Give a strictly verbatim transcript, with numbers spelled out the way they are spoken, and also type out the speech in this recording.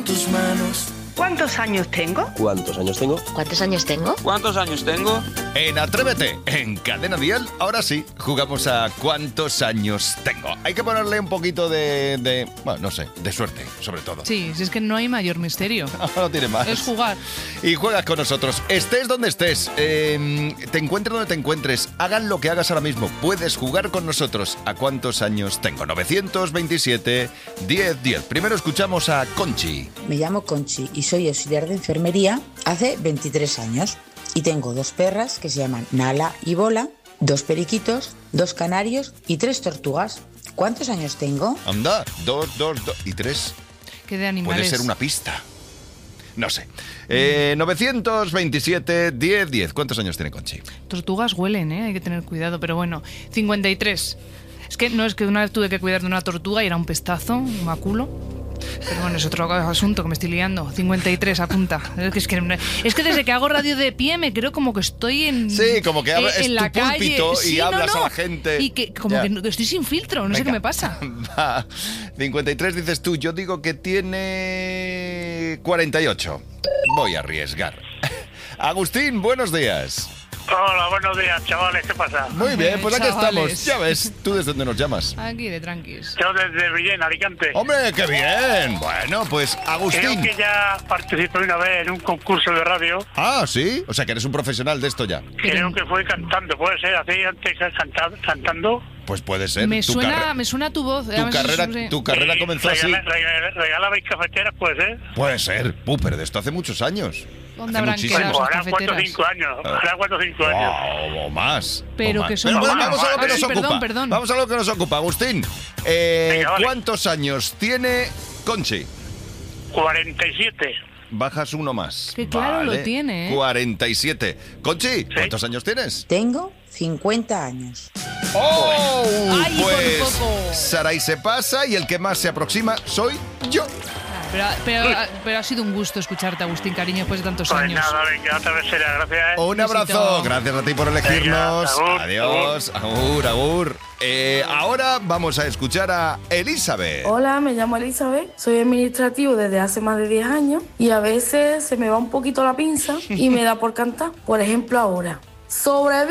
tus manos. ¿Cuántos años tengo? ¿Cuántos años tengo? ¿Cuántos años tengo? ¿Cuántos años tengo? En Atrévete, en Cadena Dial, ahora sí, jugamos a ¿cuántos años tengo? Hay que ponerle un poquito de, de, bueno, no sé, de suerte, sobre todo. Sí, si es que no hay mayor misterio. No tiene más. Es jugar. Y juegas con nosotros. Estés donde estés, eh, te encuentres donde te encuentres, hagan lo que hagas ahora mismo. Puedes jugar con nosotros a ¿cuántos años tengo? novecientos veintisiete, diez diez. Primero escuchamos a Conchi. Me llamo Conchi y soy auxiliar de enfermería hace veintitrés años. Y tengo dos perras que se llaman Nala y Bola, dos periquitos, dos canarios y tres tortugas. ¿Cuántos años tengo? Anda, dos, dos, dos y tres. ¿Qué de animales? Puede ser una pista. No sé. Eh, novecientos veintisiete, diez diez. ¿Cuántos años tiene Conchi? Tortugas huelen, ¿eh? Hay que tener cuidado, pero bueno. cincuenta y tres. Es que no, es que una vez tuve que cuidar de una tortuga y era un pestazo, un maculo. Pero bueno, es otro asunto que me estoy liando. cincuenta y tres, apunta. Es que, es que, es que desde que hago radio de pie me creo como que estoy en. Sí, como que habla, en, es en tu la calle. púlpito y Sí, hablas no, no. a la gente. Y que como Ya. que, que estoy sin filtro, no Venga. sé qué me pasa. Va. cincuenta y tres dices tú, yo digo que tiene cuarenta y ocho. Voy a arriesgar. Agustín, buenos días. Hola, buenos días, chavales, ¿qué pasa? Muy bien, pues aquí Chavales. estamos. Ya ves, ¿tú desde dónde nos llamas? Aquí de tranquis. Yo desde Villena, Alicante. ¡Hombre, qué bien! Bueno, pues Creo Agustín. que ya participé una vez en un concurso de radio. Ah, ¿sí? O sea, que eres un profesional de esto ya. Creo que fue cantando, puede ser, así antes cantando, cantando. Pues puede ser. Me Tu suena, carre- me suena tu voz. Tu Además, carrera, es- sí. tu carrera Y comenzó así. regala- regala- Regalabais cafeteras, puede ser. Puede ser. Puh, pero de esto hace muchos años. ¿Dónde Hace habrán muchísimo. quedado Pues esas hará cuatro o cafeteras? cinco años, hará cuatro o cinco años. Wow, o más. Pero o más. que son Pero bueno, buenas. vamos a lo que Ah, nos sí, ocupa. perdón, perdón. Vamos a lo que nos ocupa, Agustín. Eh, Venga, vale. ¿Cuántos años tiene Conchi? cuarenta y siete. Bajas uno más. Que claro lo tiene, ¿eh? cuarenta y siete. Conchi, ¿cuántos años tienes? Tengo cincuenta años. ¡Oh! Ay, por pues poco. Saray se pasa y el que más se aproxima soy yo. Pero, pero, pero ha sido un gusto escucharte, Agustín, cariño, después de tantos Pues años. nada, venga, otra vez será, gracias. ¿eh? Un abrazo. Besito. Gracias a ti por elegirnos. Venga, agur, Adiós. Agur, agur. Eh, ahora vamos a escuchar a Elizabeth. Hola, me llamo Elizabeth, soy administrativo desde hace más de diez años y a veces se me va un poquito la pinza y me da por cantar. Por ejemplo, ahora. Sobre